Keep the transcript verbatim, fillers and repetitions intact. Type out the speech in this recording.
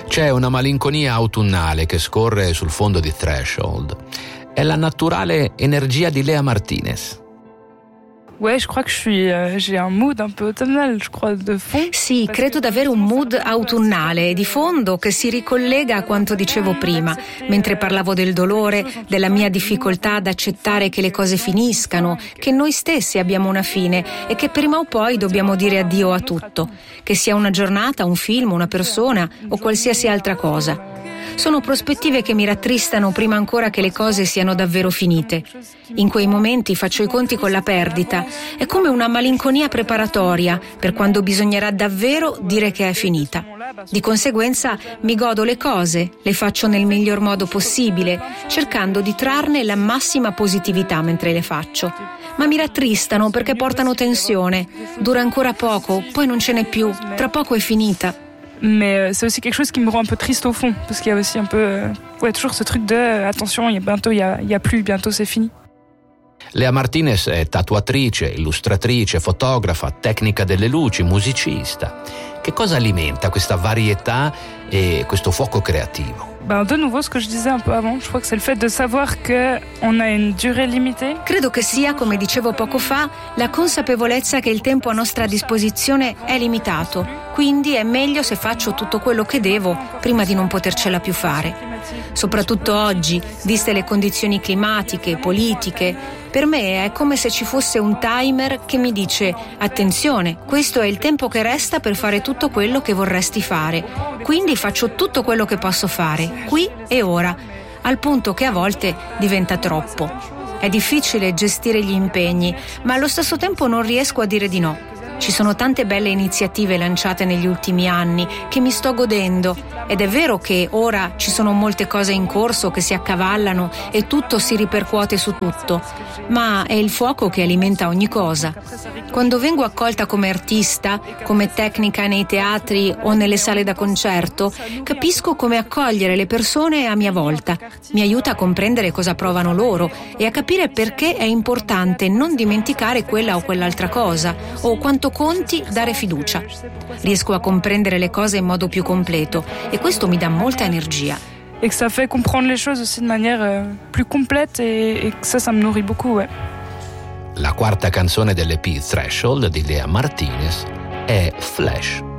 C'è una malinconia autunnale che scorre sul fondo di Threshold. È la naturale energia di Lea Martinez. Ouais, je crois que je suis, euh, j'ai un mood un peu automnal, je crois, de fond. Sì, credo d'avere un mood autunnale e di fondo che si ricollega a quanto dicevo prima, mentre parlavo del dolore, della mia difficoltà ad accettare che le cose finiscano, che noi stessi abbiamo una fine e che prima o poi dobbiamo dire addio a tutto, che sia una giornata, un film, una persona o qualsiasi altra cosa. Sono prospettive che mi rattristano prima ancora che le cose siano davvero finite. In quei momenti faccio i conti con la perdita. È come una malinconia preparatoria per quando bisognerà davvero dire che è finita. Di conseguenza mi godo le cose, le faccio nel miglior modo possibile, cercando di trarne la massima positività mentre le faccio. Ma mi rattristano perché portano tensione. Dura ancora poco, poi non ce n'è più, tra poco è finita. Mais c'est aussi quelque chose qui me rend un peu triste au fond, parce qu'il y a aussi un peu, euh, ouais, toujours ce truc de euh, attention, il y a bientôt, il y a, il y a plus, bientôt c'est fini. Lea Martinez è tatuatrice, illustratrice, fotografa, tecnica delle luci, musicista. Che cosa alimenta questa varietà e questo fuoco creativo? Ben, de nouveau, ce que je disais un peu avant, je crois que c'est le fait de savoir qu'on a une durée limitée. Credo che sia, come dicevo poco fa, la consapevolezza che il tempo a nostra disposizione è limitato. Quindi è meglio se faccio tutto quello che devo prima di non potercela più fare. Soprattutto oggi, viste le condizioni climatiche, politiche, per me è come se ci fosse un timer che mi dice: attenzione, questo è il tempo che resta per fare tutto quello che vorresti fare. Quindi faccio tutto quello che posso fare, qui e ora, al punto che a volte diventa troppo. È difficile gestire gli impegni, ma allo stesso tempo non riesco a dire di no. Ci sono tante belle iniziative lanciate negli ultimi anni che mi sto godendo ed è vero che ora ci sono molte cose in corso che si accavallano e tutto si ripercuote su tutto, ma è il fuoco che alimenta ogni cosa. Quando vengo accolta come artista, come tecnica nei teatri o nelle sale da concerto, capisco come accogliere le persone a mia volta. Mi aiuta a comprendere cosa provano loro e a capire perché è importante non dimenticare quella o quell'altra cosa o quanto conti dare fiducia. Riesco a comprendere le cose in modo più completo e questo mi dà molta energia. Et que ça fait comprendre les choses aussi de manière euh, plus complète et, et que ça, ça me nourrit beaucoup, ouais. La quarta canzone dell'E P Threshold di Lea Martinez è Flash.